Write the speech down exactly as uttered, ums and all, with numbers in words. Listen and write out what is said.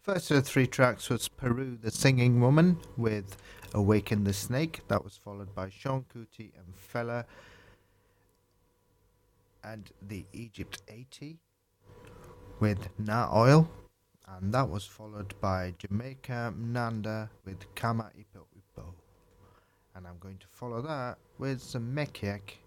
First of the three tracks was Peru the Singing Woman with Awaken the Snake. That was followed by Sean Kuti and Fella and the Egypt eighty with Na Oil. And that was followed by Jamaica Mnanda with Kama Ipo Ipo. And I'm going to follow that with some Mekiek